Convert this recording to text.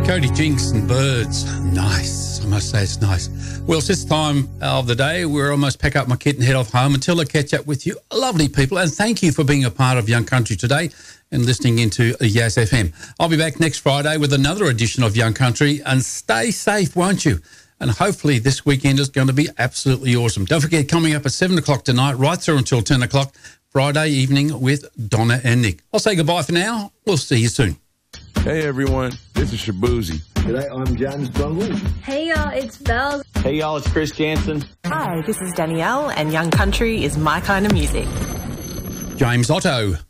Cody Jinks and Birds. Nice. I must say it's nice. Well, it's this time of the day. We're almost pack up my kit and head off home. Until I catch up with you, lovely people, and thank you for being a part of Young Country today and listening into Yas FM. I'll be back next Friday with another edition of Young Country, and stay safe, won't you? And hopefully this weekend is going to be absolutely awesome. Don't forget, coming up at 7 o'clock tonight, right through until 10 o'clock, Friday evening with Donna and Nick. I'll say goodbye for now. We'll see you soon. Hey, everyone. This is Shabuzi. G'day, I'm James Bungle. Hey, y'all, it's Bells. Hey, y'all, it's Chris Jansen. Hi, this is Danielle, and Young Country is my kind of music. James Otto.